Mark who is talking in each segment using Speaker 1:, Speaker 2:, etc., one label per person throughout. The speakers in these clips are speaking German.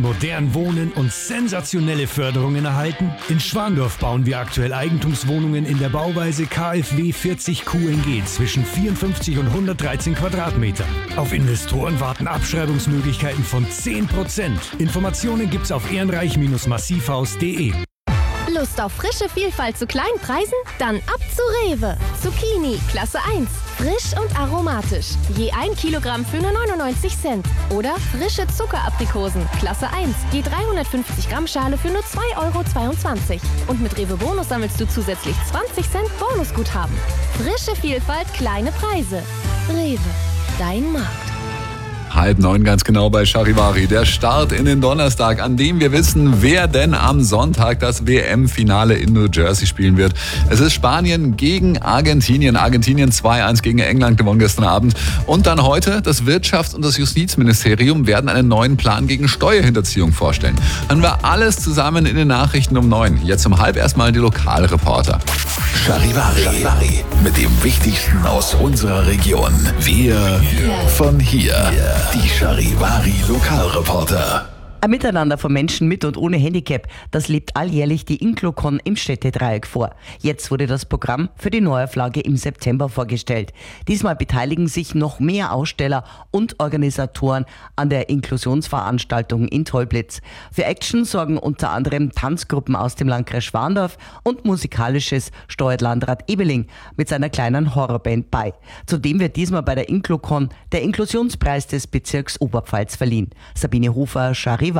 Speaker 1: Modern wohnen und sensationelle Förderungen erhalten? In Schwandorf bauen wir aktuell Eigentumswohnungen in der Bauweise KfW 40 QNG zwischen 54 und 113 Quadratmetern. Auf Investoren warten Abschreibungsmöglichkeiten von 10%. Informationen gibt's auf ehrenreich-massivhaus.de.
Speaker 2: Lust auf frische Vielfalt zu kleinen Preisen? Dann ab zu Rewe. Zucchini, Klasse 1. Frisch und aromatisch. Je 1 Kilogramm für nur 99 Cent. Oder frische Zuckeraprikosen, Klasse 1. Je 350 Gramm Schale für nur 2,22 €. Und mit Rewe Bonus sammelst du zusätzlich 20 Cent Bonusguthaben. Frische Vielfalt, kleine Preise. Rewe, dein Markt.
Speaker 3: 8:30 ganz genau bei Charivari. Der Start in den Donnerstag, an dem wir wissen, wer denn am Sonntag das WM-Finale in New Jersey spielen wird. Es ist Spanien gegen Argentinien. Argentinien 2-1 gegen England gewonnen gestern Abend. Und dann heute, das Wirtschafts- und das Justizministerium werden einen neuen Plan gegen Steuerhinterziehung vorstellen. Hören wir alles zusammen in den Nachrichten um 9. Jetzt um halb erstmal die Lokalreporter.
Speaker 4: Charivari. Mit dem Wichtigsten aus unserer Region. Wir von hier. Die Charivari Lokalreporter.
Speaker 5: Ein Miteinander von Menschen mit und ohne Handicap, das lebt alljährlich die Inclocon im Städtedreieck vor. Jetzt wurde das Programm für die Neuauflage im September vorgestellt. Diesmal beteiligen sich noch mehr Aussteller und Organisatoren an der Inklusionsveranstaltung in Tolblitz. Für Action sorgen unter anderem Tanzgruppen aus dem Landkreis Schwandorf und Musikalisches steuert Landrat Ebeling mit seiner kleinen Horrorband bei. Zudem wird diesmal bei der Inclocon der Inklusionspreis des Bezirks Oberpfalz verliehen. Sabine Hofer, Charivari.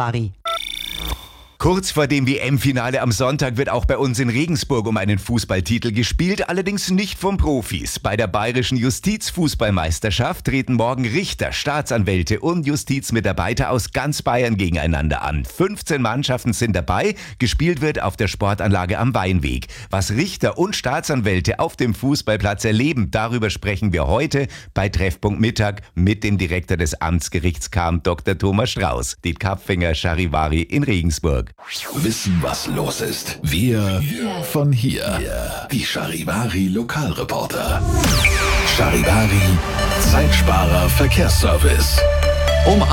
Speaker 6: Kurz vor dem WM-Finale am Sonntag wird auch bei uns in Regensburg um einen Fußballtitel gespielt, allerdings nicht von Profis. Bei der bayerischen Justizfußballmeisterschaft treten morgen Richter, Staatsanwälte und Justizmitarbeiter aus ganz Bayern gegeneinander an. 15 Mannschaften sind dabei, gespielt wird auf der Sportanlage am Weinweg. Was Richter und Staatsanwälte auf dem Fußballplatz erleben, darüber sprechen wir heute bei Treffpunkt Mittag mit dem Direktor des Amtsgerichts KAM, Dr. Thomas Strauß. Die Kapfinger Charivari in Regensburg.
Speaker 4: Wissen, was los ist. Wir von hier. Die Charivari Lokalreporter. Charivari Zeitsparer Verkehrsservice.
Speaker 3: Um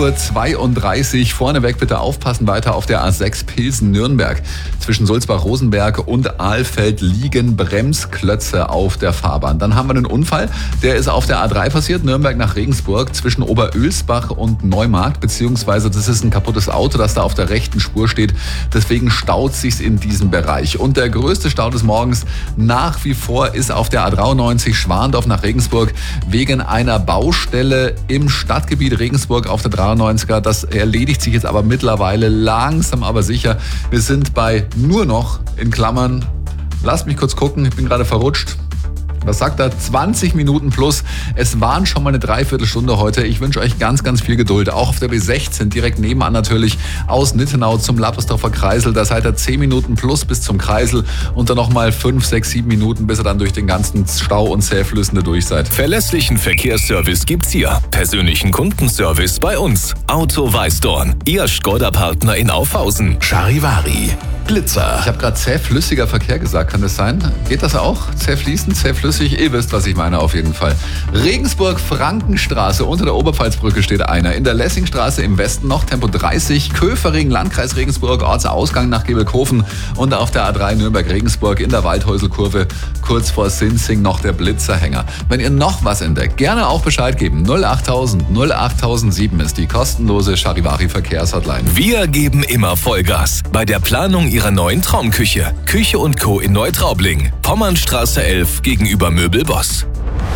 Speaker 3: 8:32 Uhr, vorneweg bitte aufpassen, weiter auf der A6 Pilsen-Nürnberg. Zwischen Sulzbach-Rosenberg und Ahlfeld liegen Bremsklötze auf der Fahrbahn. Dann haben wir einen Unfall, der ist auf der A3 passiert, Nürnberg nach Regensburg, zwischen Oberölsbach und Neumarkt, beziehungsweise das ist ein kaputtes Auto, das da auf der rechten Spur steht. Deswegen staut sich's in diesem Bereich. Und der größte Stau des Morgens nach wie vor ist auf der A93 Schwandorf nach Regensburg wegen einer Baustelle im Stadtgebiet Regensburg auf der 93er. Das erledigt sich jetzt aber mittlerweile langsam, aber sicher. Wir sind bei nur noch, in Klammern, lasst mich kurz gucken, ich bin gerade verrutscht. Was sagt er? 20 Minuten plus. Es waren schon mal eine Dreiviertelstunde heute. Ich wünsche euch ganz, ganz viel Geduld. Auch auf der B16, direkt nebenan natürlich, aus Nittenau zum Lappersdorfer Kreisel. Da seid ihr 10 Minuten plus bis zum Kreisel und dann nochmal 5, 6, 7 Minuten, bis ihr dann durch den ganzen Stau und Zähflüsse durch seid.
Speaker 7: Verlässlichen Verkehrsservice gibt's hier. Persönlichen Kundenservice bei uns. Auto Weißdorn, Ihr Skoda-Partner in Aufhausen.
Speaker 4: Charivari Blitzer.
Speaker 3: Ich habe gerade zähflüssiger Verkehr gesagt, kann das sein? Geht das auch? Zähfließend, zähflüssig? Ihr wisst, was ich meine auf jeden Fall. Regensburg-Frankenstraße, unter der Oberpfalzbrücke steht einer. In der Lessingstraße im Westen noch Tempo 30. Köfering, Landkreis Regensburg, Ortsausgang nach Gebelkofen. Und auf der A3 Nürnberg-Regensburg in der Waldhäuselkurve kurz vor Sinzing noch der Blitzerhänger. Wenn ihr noch was entdeckt, gerne auch Bescheid geben. 08000 08007 ist die kostenlose Charivari Verkehrshotline.
Speaker 7: Wir geben immer Vollgas bei der Planung Ihrer neuen Traumküche. Küche & Co. in Neutraubling. Pommernstraße 11 gegenüber Möbelboss.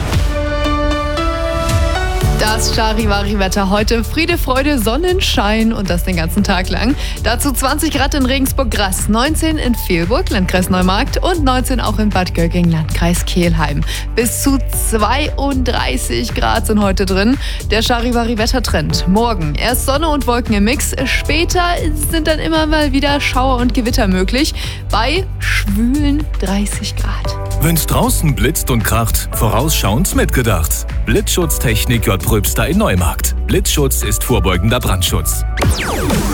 Speaker 8: Das Charivari-Wetter heute. Friede, Freude, Sonnenschein und das den ganzen Tag lang. Dazu 20 Grad in Regensburg-Grass, 19 in Vilburg, Landkreis Neumarkt und 19 auch in Bad Gögging, Landkreis Kelheim. Bis zu 32 Grad sind heute drin. Der Charivari-Wettertrend. Morgen erst Sonne und Wolken im Mix. Später sind dann immer mal wieder Schauer und Gewitter möglich bei schwülen 30 Grad.
Speaker 7: Wenn's draußen blitzt und kracht, vorausschauend mitgedacht. Blitzschutztechnik J. Pröbster in Neumarkt. Blitzschutz ist vorbeugender Brandschutz.